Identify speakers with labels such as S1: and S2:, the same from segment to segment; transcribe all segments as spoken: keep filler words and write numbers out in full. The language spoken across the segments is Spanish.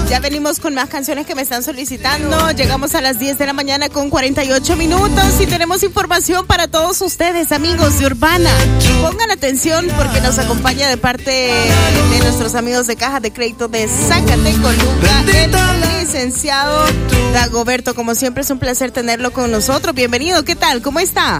S1: Ya venimos con más canciones que me están solicitando. Llegamos a las diez de la mañana con cuarenta y ocho minutos y tenemos información para todos ustedes, amigos de Urbana. Pongan atención porque nos acompaña de parte de nuestros amigos de Caja de Crédito de Zacatecoluca, el licenciado Dagoberto. Como siempre es un placer tenerlo con nosotros. Bienvenido, ¿qué tal? ¿Cómo está?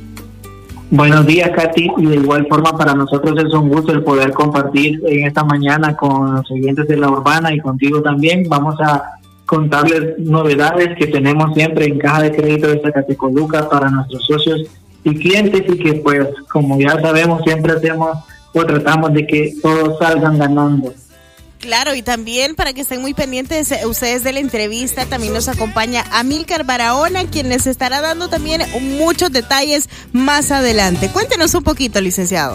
S2: Buenos días, Katy, y de igual forma para nosotros es un gusto el poder compartir en esta mañana con los oyentes de la Urbana y contigo también. Vamos a contarles novedades que tenemos siempre en Caja de Crédito de Zacatecoluca para nuestros socios y clientes, y que pues como ya sabemos siempre hacemos o tratamos de que todos salgan ganando.
S1: Claro, y también para que estén muy pendientes ustedes de la entrevista, también nos acompaña Amílcar Barahona, quien les estará dando también muchos detalles más adelante. Cuéntenos un poquito, licenciado.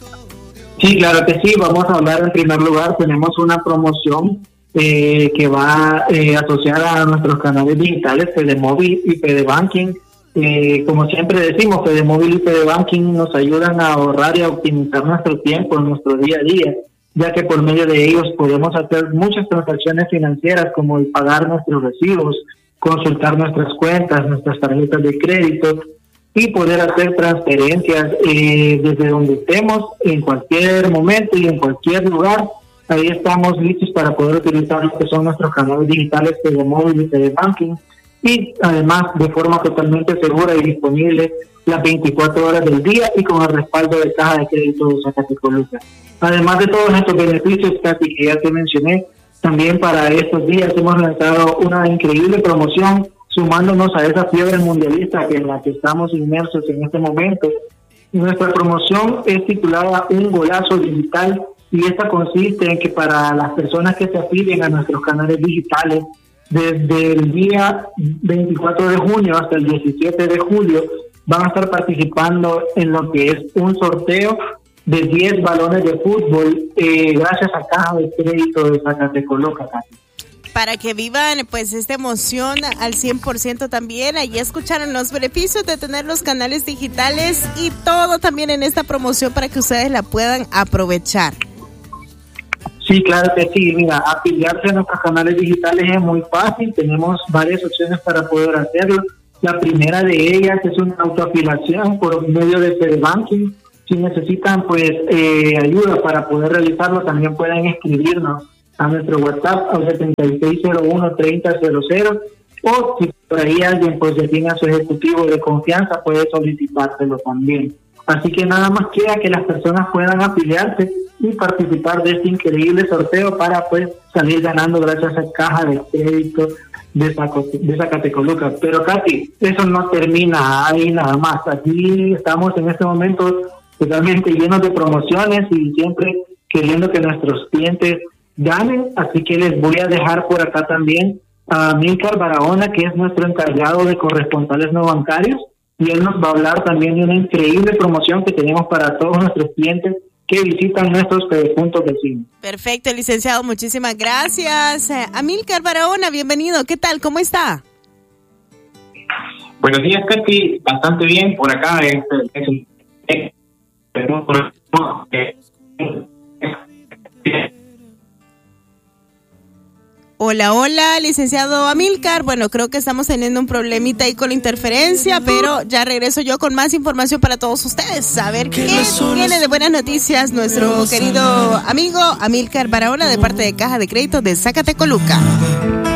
S2: Sí, claro que sí. Vamos a hablar en primer lugar, tenemos una promoción eh, que va eh, asociada a nuestros canales digitales, Fedemóvil y Fedebanking. Eh, como siempre decimos, Fedemóvil y Fedebanking nos ayudan a ahorrar y a optimizar nuestro tiempo en nuestro día a día, ya que por medio de ellos podemos hacer muchas transacciones financieras como el pagar nuestros recibos, consultar nuestras cuentas, nuestras tarjetas de crédito y poder hacer transferencias eh, desde donde estemos, en cualquier momento y en cualquier lugar. Ahí estamos listos para poder utilizar lo que son nuestros canales digitales de móvil y de banking, y además de forma totalmente segura y disponible las veinticuatro horas del día y con el respaldo de Caja de Crédito de Zacatecoluca. Además de todos estos beneficios, Katy, que ya te mencioné, también para estos días hemos lanzado una increíble promoción, sumándonos a esa fiebre mundialista en la que estamos inmersos en este momento. Nuestra promoción es titulada Un Golazo Digital, y esta consiste en que para las personas que se afilien a nuestros canales digitales, desde el día veinticuatro de junio hasta el diecisiete de julio, van a estar participando en lo que es un sorteo de diez balones de fútbol eh, gracias a Caja de Crédito de Zacatecoluca.
S1: Para que vivan pues esta emoción al cien por ciento también. Allí escucharon los beneficios de tener los canales digitales y todo también en esta promoción para que ustedes la puedan aprovechar.
S2: Sí, claro que sí. Mira, afiliarse a nuestros canales digitales es muy fácil. Tenemos varias opciones para poder hacerlo. La primera de ellas es una autoafiliación por medio de Fedebanking. Si necesitan pues eh, ayuda para poder realizarlo, también pueden escribirnos a nuestro WhatsApp al setenta y seis cero uno, treinta cero cero, o si por ahí alguien pues ya tiene a su ejecutivo de confianza, puede solicitárselo también. Así que nada más queda que las personas puedan afiliarse y participar de este increíble sorteo para pues salir ganando gracias a Caja de Crédito de, Zaco, de Zacatecoluca. Pero Katy, eso no termina ahí nada más. Aquí estamos en este momento totalmente llenos de promociones y siempre queriendo que nuestros clientes ganen, así que les voy a dejar por acá también a Amílcar Barahona, que es nuestro encargado de corresponsales no bancarios, y él nos va a hablar también de una increíble promoción que tenemos para todos nuestros clientes que visitan nuestros puntos vecinos.
S1: Perfecto, licenciado, muchísimas gracias. Amílcar Barahona, bienvenido, ¿qué tal? ¿Cómo está?
S3: Buenos días, Katy, bastante bien por acá. Es, es un... Es,
S1: Hola, hola, licenciado Amílcar. Bueno, creo que estamos teniendo un problemita ahí con la interferencia, pero ya regreso yo con más información para todos ustedes. A ver qué viene de buenas noticias nuestro querido amigo Amílcar Barahona de parte de Caja de Crédito de Zacatecoluca.